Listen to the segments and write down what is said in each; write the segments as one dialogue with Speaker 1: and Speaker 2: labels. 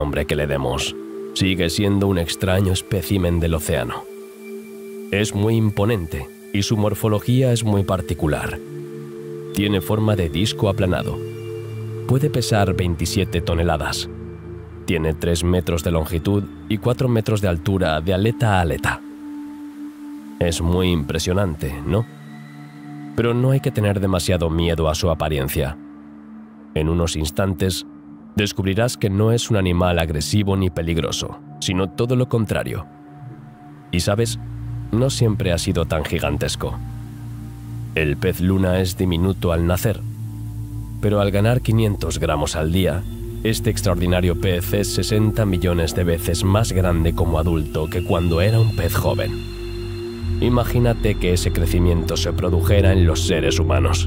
Speaker 1: nombre que le demos, sigue siendo un extraño espécimen del océano. Es muy imponente y su morfología es muy particular. Tiene forma de disco aplanado. Puede pesar 27 toneladas. Tiene 3 metros de longitud y 4 metros de altura de aleta a aleta. Es muy impresionante, ¿no? Pero no hay que tener demasiado miedo a su apariencia. En unos instantes, descubrirás que no es un animal agresivo ni peligroso, sino todo lo contrario. Y sabes, no siempre ha sido tan gigantesco. El pez luna es diminuto al nacer, pero al ganar 500 gramos al día, este extraordinario pez es 60 millones de veces más grande como adulto que cuando era un pez joven. Imagínate que ese crecimiento se produjera en los seres humanos.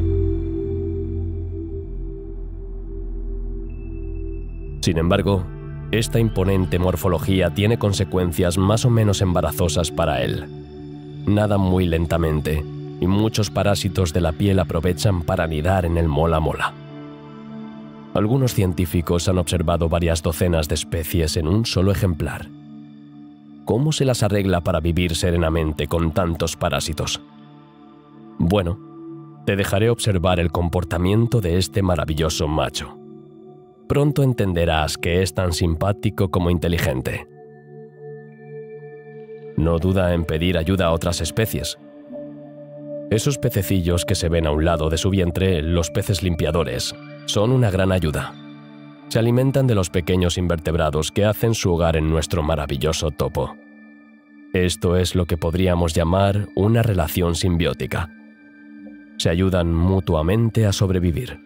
Speaker 1: Sin embargo, esta imponente morfología tiene consecuencias más o menos embarazosas para él. Nada muy lentamente, y muchos parásitos de la piel aprovechan para anidar en el mola-mola. Algunos científicos han observado varias docenas de especies en un solo ejemplar. ¿Cómo se las arregla para vivir serenamente con tantos parásitos? Bueno, te dejaré observar el comportamiento de este maravilloso macho. Pronto entenderás que es tan simpático como inteligente. No duda en pedir ayuda a otras especies. Esos pececillos que se ven a un lado de su vientre, los peces limpiadores, son una gran ayuda. Se alimentan de los pequeños invertebrados que hacen su hogar en nuestro maravilloso topo. Esto es lo que podríamos llamar una relación simbiótica. Se ayudan mutuamente a sobrevivir.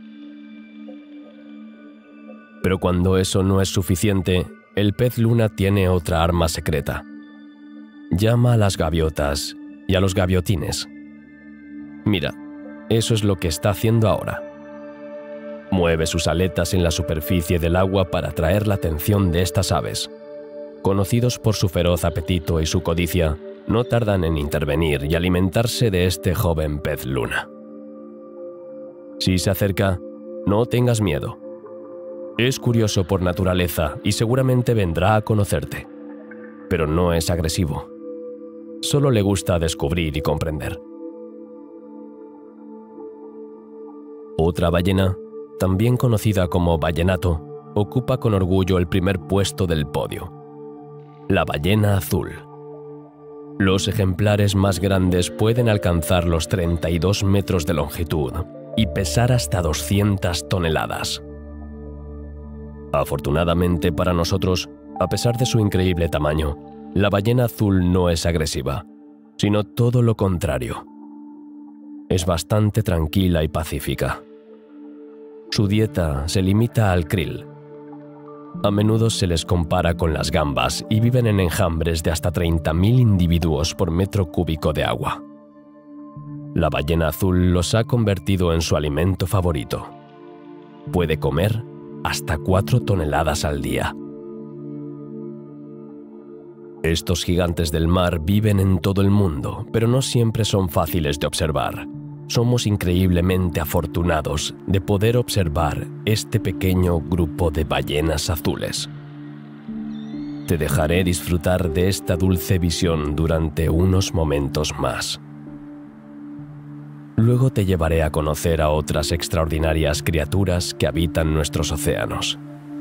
Speaker 1: Pero cuando eso no es suficiente, el pez luna tiene otra arma secreta. Llama a las gaviotas y a los gaviotines. Mira, eso es lo que está haciendo ahora. Mueve sus aletas en la superficie del agua para atraer la atención de estas aves. Conocidos por su feroz apetito y su codicia, no tardan en intervenir y alimentarse de este joven pez luna. Si se acerca, no tengas miedo. Es curioso por naturaleza y seguramente vendrá a conocerte. Pero no es agresivo. Solo le gusta descubrir y comprender. Otra ballena, también conocida como ballenato, ocupa con orgullo el primer puesto del podio. La ballena azul. Los ejemplares más grandes pueden alcanzar los 32 metros de longitud y pesar hasta 200 toneladas. Afortunadamente para nosotros, a pesar de su increíble tamaño, la ballena azul no es agresiva, sino todo lo contrario. Es bastante tranquila y pacífica. Su dieta se limita al krill. A menudo se les compara con las gambas y viven en enjambres de hasta 30.000 individuos por metro cúbico de agua. La ballena azul los ha convertido en su alimento favorito. Puede comer hasta 4 toneladas al día. Estos gigantes del mar viven en todo el mundo, pero no siempre son fáciles de observar. Somos increíblemente afortunados de poder observar este pequeño grupo de ballenas azules. Te dejaré disfrutar de esta dulce visión durante unos momentos más. Luego te llevaré a conocer a otras extraordinarias criaturas que habitan nuestros océanos.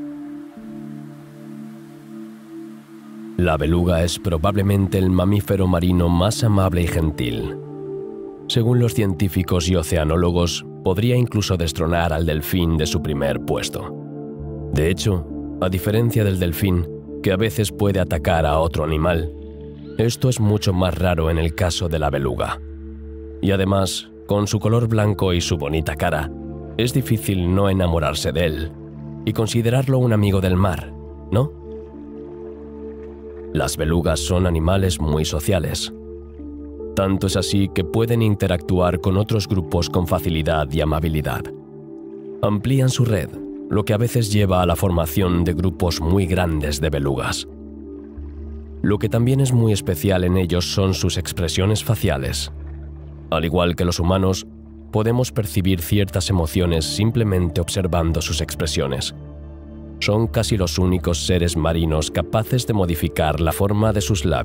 Speaker 1: La beluga es probablemente el mamífero marino más amable y gentil. Según los científicos y oceanólogos, podría incluso destronar al delfín de su primer puesto. De hecho, a diferencia del delfín, que a veces puede atacar a otro animal, esto es mucho más raro en el caso de la beluga. Y además, con su color blanco y su bonita cara, es difícil no enamorarse de él y considerarlo un amigo del mar, ¿no? Las belugas son animales muy sociales. Tanto es así que pueden interactuar con otros grupos con facilidad y amabilidad. Amplían su red, lo que a veces lleva a la formación de grupos muy grandes de belugas. Lo que también es muy especial en ellos son sus expresiones faciales. Al igual que los humanos, podemos percibir ciertas emociones simplemente observando sus expresiones. Son casi los únicos seres marinos capaces de modificar la forma de sus labios.